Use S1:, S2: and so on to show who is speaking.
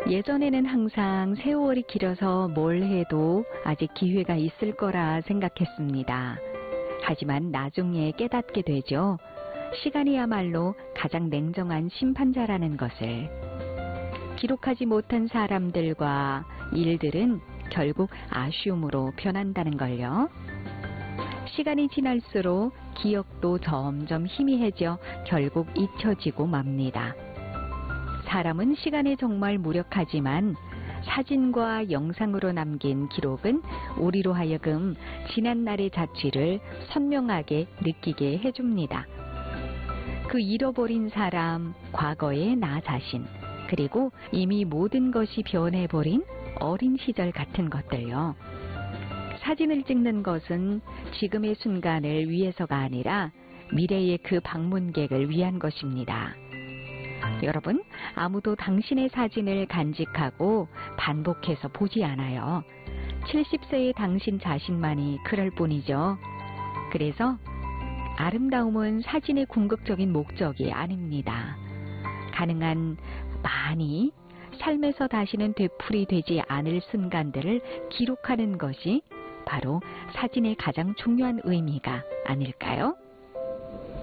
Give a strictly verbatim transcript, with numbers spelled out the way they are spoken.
S1: 예전에는 항상 세월이 길어서 뭘 해도 아직 기회가 있을 거라 생각했습니다. 하지만 나중에 깨닫게 되죠. 시간이야말로 가장 냉정한 심판자라는 것을. 기록하지 못한 사람들과 일들은 결국 아쉬움으로 변한다는 걸요. 시간이 지날수록 기억도 점점 희미해져 결국 잊혀지고 맙니다. 사람은 시간에 정말 무력하지만 사진과 영상으로 남긴 기록은 우리로 하여금 지난날의 자취를 선명하게 느끼게 해줍니다. 그 잃어버린 사람, 과거의 나 자신, 그리고 이미 모든 것이 변해버린 어린 시절 같은 것들요. 사진을 찍는 것은 지금의 순간을 위해서가 아니라 미래의 그 방문객을 위한 것입니다. 여러분, 아무도 당신의 사진을 간직하고 반복해서 보지 않아요. 칠십 세의 당신 자신만이 그럴 뿐이죠. 그래서 아름다움은 사진의 궁극적인 목적이 아닙니다. 가능한 많이 삶에서 다시는 되풀이 되지 않을 순간들을 기록하는 것이 바로 사진의 가장 중요한 의미가 아닐까요?